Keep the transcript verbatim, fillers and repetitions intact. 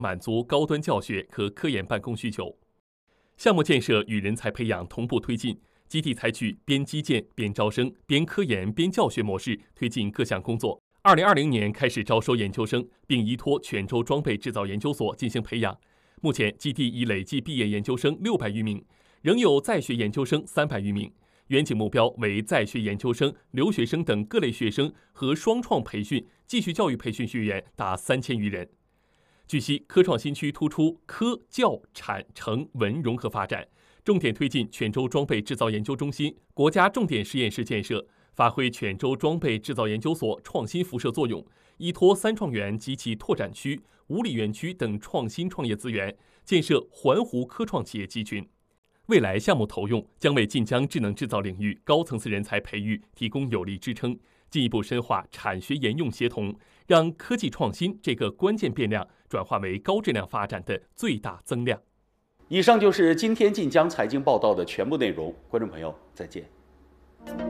满足高端教学和科研办公需求。项目建设与人才培养同步推进，基地采取边基建边招生、边科研边教学模式推进各项工作。二零二零年开始招收研究生，并依托泉州装备制造研究所进行培养。目前，基地已累计毕业研究生六百余名，仍有在学研究生三百余名。远景目标为在学研究生、留学生等各类学生和双创培训、继续教育培训学员达三千余人。据悉，科创新区突出科教产城文融合发展，重点推进泉州装备制造研究中心、国家重点实验室建设，发挥泉州装备制造研究所创新辐射作用，依托三创园及其拓展区、五里园区等创新创业资源，建设环湖科创企业集群。未来项目投用将为晋江智能制造领域高层次人才培育提供有力支撑，进一步深化产学研用协同，让科技创新这个关键变量转化为高质量发展的最大增量。 以上就是今天晋江财经报道的全部内容，观众朋友再见。